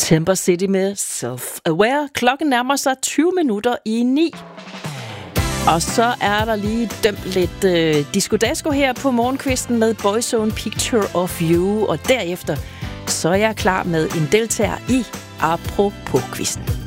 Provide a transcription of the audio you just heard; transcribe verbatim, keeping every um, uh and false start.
September City med Self-Aware. Klokken nærmer sig tyve minutter i ni. Og så er der lige dømt lidt øh, disco-dasko her på morgenkvisten med Boyzone Picture of You. Og derefter så er jeg klar med en deltager i Apropos-quizzen.